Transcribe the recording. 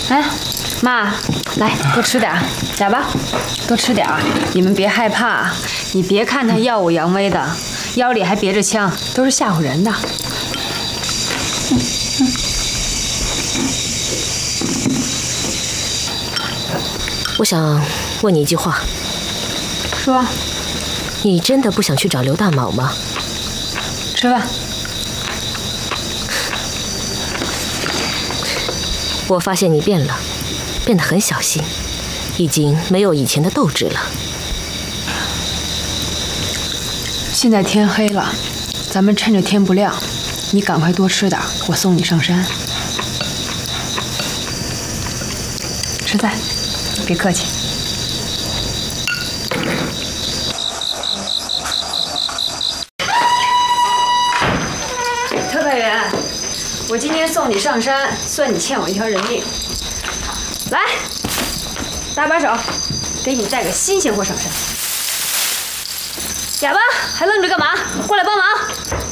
哎，妈，来多吃点，哑巴，多吃点。你们别害怕，你别看他耀武扬威的，腰里还别着枪，都是吓唬人的。 我想问你一句话。 说。 你真的不想去找刘大卯吗？ 吃饭。 我发现你变了，变得很小心，已经没有以前的斗志了。 现在天黑了，咱们趁着天不亮，你赶快多吃点，我送你上山。吃菜，别客气。特派员，我今天送你上山，算你欠我一条人命。来，搭把手，给你带个新鲜货上山。哑巴，还愣着干嘛？过来帮忙！